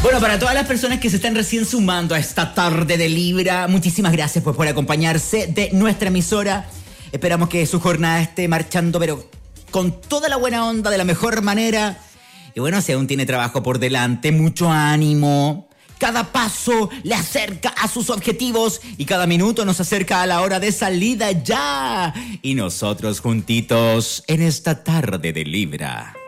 Bueno, para todas las personas que se están recién sumando a esta tarde de Libra, muchísimas gracias pues por acompañarse de nuestra emisora. Esperamos que su jornada esté marchando, pero con toda la buena onda, de la mejor manera. Y bueno, si aún tiene trabajo por delante, mucho ánimo. Cada paso le acerca a sus objetivos y cada minuto nos acerca a la hora de salida ya. Y nosotros juntitos en esta tarde de Libra.